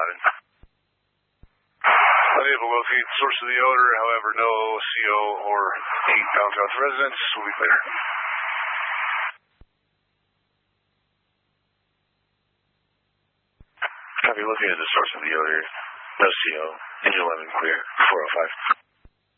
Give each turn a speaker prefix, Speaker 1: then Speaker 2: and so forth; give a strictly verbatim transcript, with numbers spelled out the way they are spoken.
Speaker 1: responded. Unable to locate the source of the odor, however, no C O or eight downtown residents will be clear.
Speaker 2: Copy, located the source of the odor. No C O. Engine eleven clear. four oh five.